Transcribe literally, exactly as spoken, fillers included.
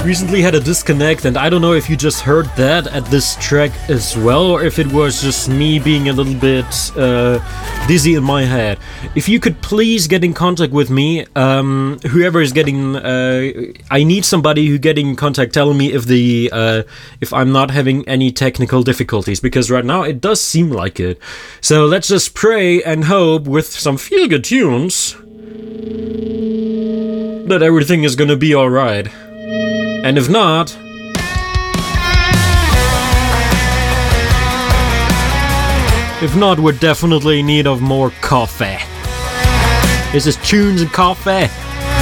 recently had a disconnect, and I don't know if you just heard that at this track as well, or if it was just me being a little bit uh, dizzy in my head. If you could please get in contact with me, um, whoever is getting, uh, I need somebody who getting in contact telling me if the uh, if I'm not having any technical difficulties, because right now it does seem like it. So let's just pray and hope with some feel-good tunes that everything is gonna be alright. And if not, if not, we're definitely in need of more coffee. This is Tunes and Coffee.